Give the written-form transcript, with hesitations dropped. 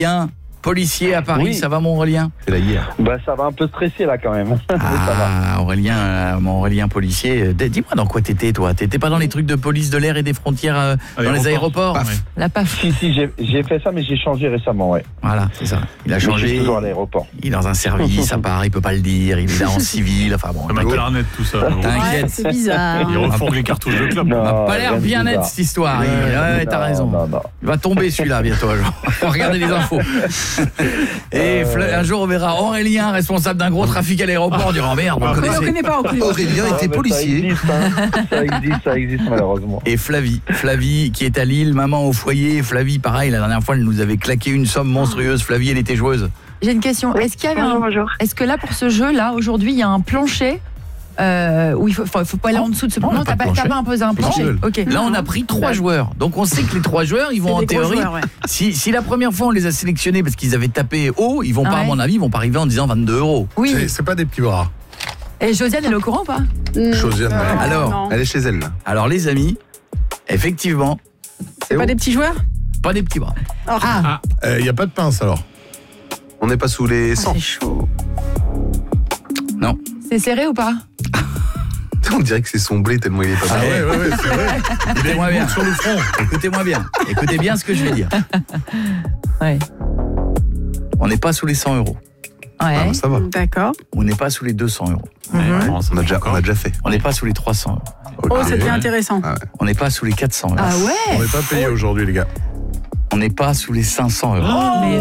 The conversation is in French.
Aurélien, policier à Paris, Oui. ça va mon Aurélien? C'est la hier. Bah ça va un peu stresser là quand même. Mais ça va. Aurélien, mon Aurélien policier, dis-moi dans quoi t'étais toi? T'étais pas dans les trucs de police de l'air et des frontières dans les aéroports? Paf. Ouais. La PAF. Si, j'ai fait ça mais j'ai changé récemment, ouais. Voilà, c'est ça. Il a Mais je suis changé, toujours à l'aéroport. il est dans un service, à part, il peut pas le dire, il est là en civil, enfin bon. Comme un clarinet, tout ça. T'inquiète. C'est bizarre. Ils refont les cartouches de club. Non, Il a pas l'air rien de bien net bizarre. cette histoire. Ouais, t'as Non, raison. Non. Il va tomber celui-là bientôt. Regardez les infos. Et un jour on verra Aurélien responsable d'un gros trafic à l'aéroport. On dira oh, merde, on le On ne connaissait. connaît pas. Aurélien Ah, était mais policier. Ça existe malheureusement. Et Flavie qui est à Lille, maman au foyer. Flavie, pareil, la dernière fois elle nous avait claqué une somme monstrueuse. Flavie, elle était joueuse. J'ai une question. Est-ce qu'il y avait Bonjour. Est-ce que là pour ce jeu là aujourd'hui il y a un plancher où il faut pas aller en dessous de ce Non, non, pas t'as de plancher. pas imposé un plancher. Plancher. OK. Là on a pris 3 joueurs. Donc on sait que les 3 joueurs, ils vont en théorie. Si la première fois on les a sélectionnés parce qu'ils avaient tapé haut, ils vont pas, Ouais. à mon avis, ils vont pas arriver en disant 22 €. Oui. C'est pas des petits bras. Et Josiane elle est au courant ou pas? Josiane, Alors, elle est chez elle là. Alors les amis, effectivement, C'est pas des petits joueurs? pas des petits bras. Ah, Il y a pas de pince alors. On n'est pas sous les 100. C'est chaud. Non. c'est serré ou pas? On dirait que c'est son blé tellement il est pas Ah bien. ouais, c'est vrai. Écoutez-moi bien. Sur le front. Écoutez-moi bien. Écoutez bien ce que je vais dire. Ouais. On n'est pas sous les 100 €. Ouais. Ah, ça va. D'accord. On n'est pas sous les 200 €. On a déjà fait. On n'est pas sous les 300 €. Oh, ça devient intéressant. On n'est pas sous les 400 €. Ah ouais. On n'est pas payé aujourd'hui les gars. On n'est pas sous les 500 €. Mais